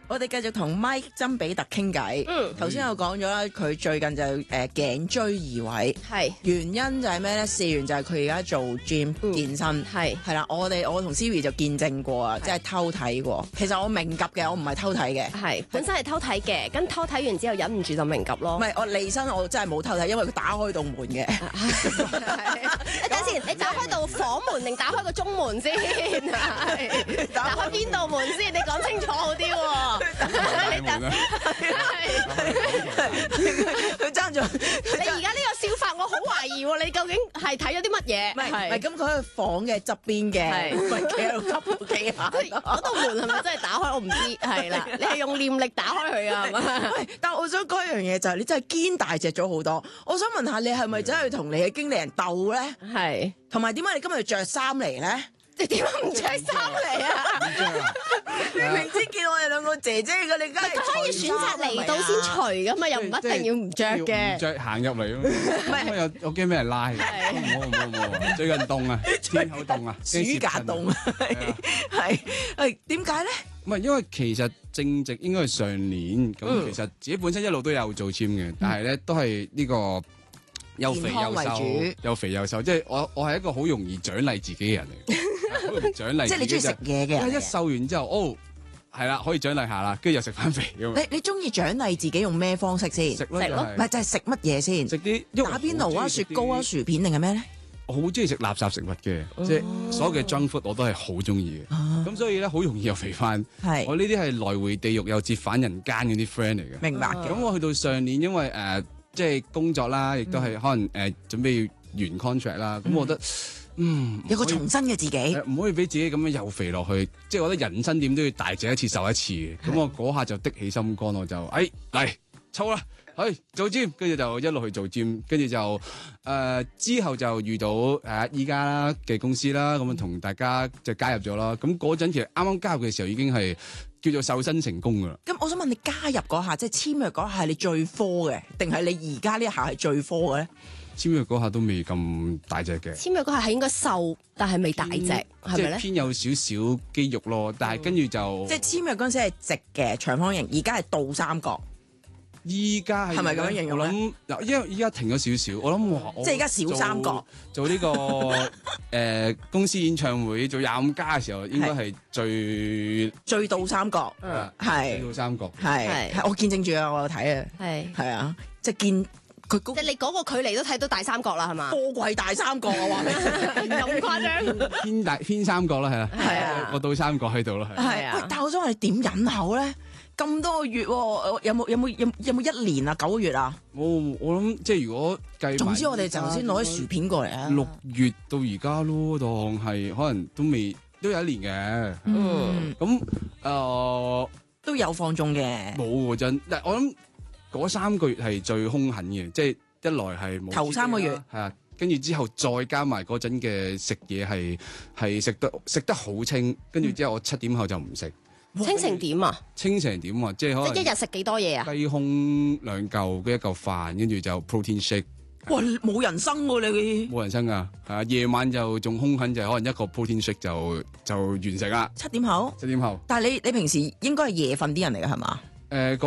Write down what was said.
我哋繼續同 Mike 曾比特傾偈。頭先我講咗啦，佢最近就頸椎移位， 係原因就係咩咧？試完就係佢而家做 gym 健身，係啦。我同 Siri 就見證過啊，即係偷睇過。其實我明及嘅，我唔係偷睇嘅。 係本身係偷睇嘅，跟偷睇完之後忍唔住就明及咯。 唔係我離身，我真係冇偷睇，因為佢打開道門嘅。 等先，你打開道房門定打開個中門先？打開邊道門先？你講清楚好啲喎。佢爭咗。你而家呢個笑法，我好懷疑喎。你究竟係睇咗啲乜嘢？ 唔係咁，佢喺房嘅側邊嘅，唔係企喺度吸幾下。 嗰道門係咪真係打開？我唔知。係啦，你係用念力打開佢啊？係嘛？ 但我想講一樣嘢就係，你真係堅大隻咗好多。我想問下你係咪真係同你嘅經理人鬥咧？ 係。 同埋點解你今日着衫嚟咧？ 你點解唔着衫嚟啊？ 你明知見我哋兩個姐姐嘅，你梗係可以選擇嚟到先除噶嘛，又唔一定要唔着嘅。 唔着行入嚟咯，我驚俾人拉。唔好，最近凍啊，天口凍啊， 暑假凍係點解咧？ 唔係因為其實正值應該係上年咁，其實自己本身一路都有做 gym 嘅，但係咧都係呢個。又肥又瘦，又肥又瘦，即係我係一個好容易獎勵自己嘅人嚟嘅，好容易獎勵。 即係你中意食嘢嘅， 一瘦完之後，係啦，可以獎勵下啦，跟住又食翻肥咁。 你中意獎勵自己用咩方式先？ 食咯， 唔係就係食乜嘢先？ 食啲打邊爐啊、雪糕啊、薯片定係咩咧？ 我好中意食垃圾食物嘅，即係所有嘅 junk food 我都係好中意嘅。咁所以咧，好容易又肥翻。我呢啲係來回地獄又折返人間嗰啲 friend 嚟嘅。 明白。 咁我去到上年，因為即係工作啦，亦都係可能準備完 contract 啦。咁我覺得有個重新嘅自己， 唔可以俾自己咁樣又肥落去。即係我覺得人生點都要大隻一次瘦一次嘅。咁我嗰下就的起心肝，我就嚟操啦，去做 gym，跟住就一路去做 gym，跟住就之後就遇到依家啦嘅公司啦，咁同大家就加入咗啦。咁嗰陣其實啱啱加入嘅時候已經係叫做瘦身成功噶啦。 咁我想問你加入嗰下，即係簽約嗰下係你最科嘅，定係你而家呢一下係最科嘅咧？ 簽約嗰下都未咁大隻嘅。 簽約嗰下係應該瘦，但係未大隻，係咪咧？ 偏有少少肌肉咯，但係跟住就即係簽約嗰陣時係直嘅長方形，而家係倒三角。 依家係咪咁樣形容咧？ 我諗嗱，因為依家停咗少少，我諗即係而家小三角做呢個公司演唱會做25+嘅時候，應該係最倒三角，係最倒三角， 係我見證住啊，我有睇啊，係啊，即係見佢即係你嗰個距離都睇到大三角啦，係嘛？ 貨櫃大三角啊，話你咁誇張？ 偏三角啦，係啦， 係啊， 我倒三角喺度啦， 係啊。喂，但係我想話你點忍口咧？咁多個月喎，有冇1年啊？9個月啊？ 我諗即係如果計埋， 總之我哋就先攞啲薯片過嚟啊 ！6月到而家咯，當係可能都有1年嘅。咁都有放縱嘅。 冇嗰陣，但我諗嗰3個月係最兇狠嘅，即係一來係冇頭3個月係啊，跟住之後再加埋嗰陣嘅食嘢係食得好清，跟住之後我7點後就唔食。 清成點啊？ 清成點啊？即係可能一日食幾多嘢啊？ 雞胸2嚿，跟一嚿飯，跟住就 protein shake。 哇！冇人生喎你。 冇人生㗎，係啊！夜晚就仲兇狠，就可能一個 protein shake 就完成啦。 7點後。 7點後。 但係你平時應該係夜瞓啲人嚟㗎係嘛？